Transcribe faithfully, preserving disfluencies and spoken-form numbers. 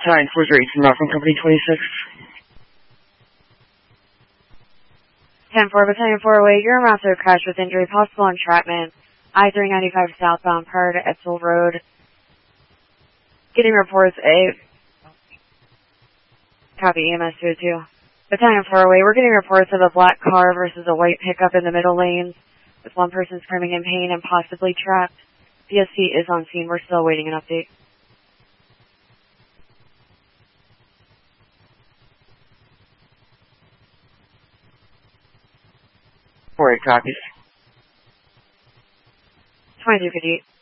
Battalion four zero eight from from Company twenty-six. ten four, Battalion four oh eight, you're en route to a crash with injury, possible entrapment. I three ninety-five southbound prior to Etzel Road. Getting reports A. Copy, E M S two oh two. Battalion four oh eight, we're getting reports of a black car versus a white pickup in the middle lanes, with one person screaming in pain and possibly trapped. D S C is on scene. We're still awaiting an update. four eight copies. twenty-two fifty-eight.